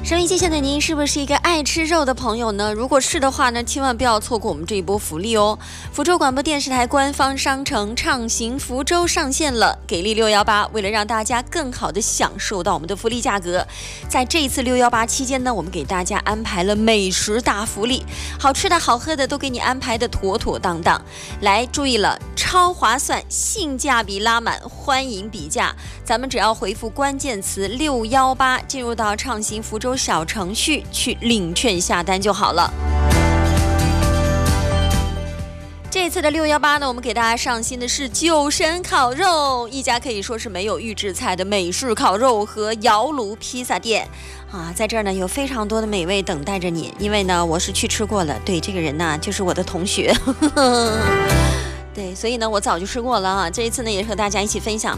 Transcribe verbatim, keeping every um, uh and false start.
收音机前的您是不是一个爱吃肉的朋友呢？如果是的话呢，千万不要错过我们这一波福利哦！福州广播电视台官方商城畅行福州上线了，给力六一八！为了让大家更好的享受到我们的福利价格，在这一次六一八期间呢，我们给大家安排了美食大福利，好吃的好喝的都给你安排的妥妥当当。来，注意了，超划算，性价比拉满，欢迎比价！咱们只要回复关键词六一八，进入到畅行福州小程序去领券下单就好了。这次的六一八呢，我们给大家上新的是酒神烤肉，一家可以说是没有预制菜的美式烤肉和窑炉披萨店啊，在这儿呢有非常多的美味等待着你，因为呢我是去吃过了，对，这个人呢就是我的同学，对，所以呢我早就吃过了啊，这一次呢也和大家一起分享。